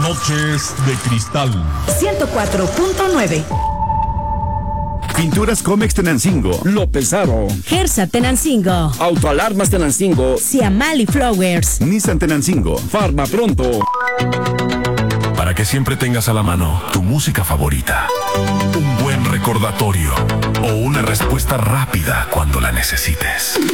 Noches de Cristal 104.9. Pinturas Comex Tenancingo, López Aro, Gersa Tenancingo, Autoalarmas Tenancingo, Siamali Flowers, Nissan Tenancingo, Farma Pronto. Para que siempre tengas a la mano tu música favorita, un buen recordatorio o una respuesta rápida cuando la necesites.